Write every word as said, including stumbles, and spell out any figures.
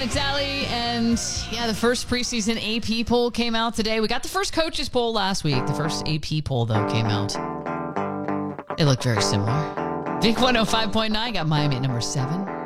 It's Allie, and yeah, the first preseason A P poll came out today. We got the first coaches poll last week. The first A P poll, though, came out. It looked very similar. Vic one oh five point nine got Miami at number seven.